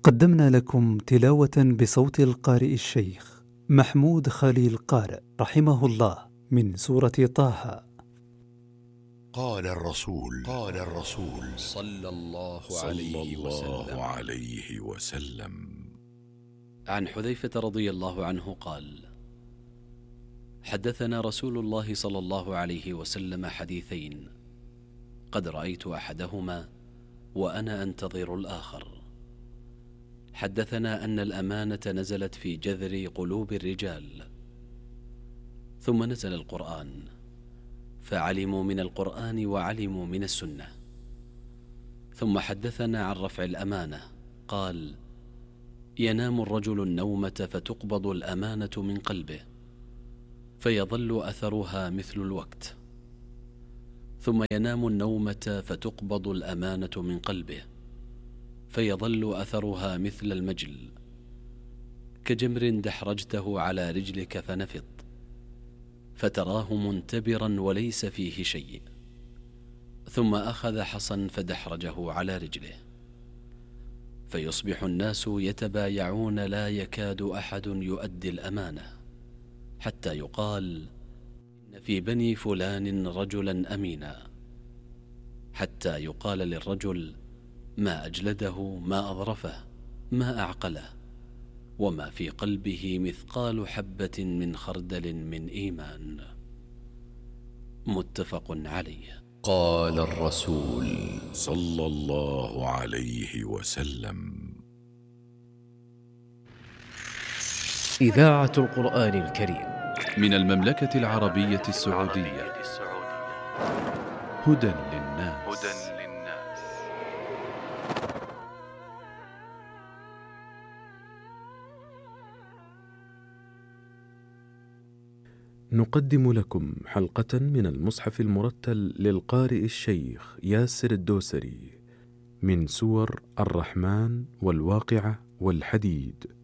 قدمنا لكم تلاوة بصوت القارئ الشيخ محمود خليل قارئ رحمه الله من سورة طه. قال الرسول صلى الله عليه وسلم عن حذيفة رضي الله عنه قال: حدثنا رسول الله صلى الله عليه وسلم حديثين قد رأيت أحدهما وأنا أنتظر الآخر. حدثنا أن الأمانة نزلت في جذر قلوب الرجال، ثم نزل القرآن فعلموا من القرآن وعلموا من السنة. ثم حدثنا عن رفع الأمانة قال: ينام الرجل النومة فتقبض الأمانة من قلبه فيظل أثرها مثل الوقت، ثم ينام النومة فتقبض الأمانة من قلبه فيظل أثرها مثل المجل، كجمر دحرجته على رجلك فنفض فتراه منتبرا وليس فيه شيء، ثم أخذ حصا فدحرجه على رجله فيصبح الناس يتبايعون لا يكاد أحد يؤدي الأمانة، حتى يقال: إن في بني فلان رجلا أمينا، حتى يقال للرجل: ما أجلده، ما أظرفه، ما أعقله، وما في قلبه مثقال حبة من خردل من إيمان. متفق عليه. قال الرسول صلى الله عليه وسلم: إذاعة القرآن الكريم من المملكة العربية السعودية. هدى للناس. نقدم لكم حلقة من المصحف المرتل للقارئ الشيخ ياسر الدوسري من سور الرحمن والواقعة والحديد.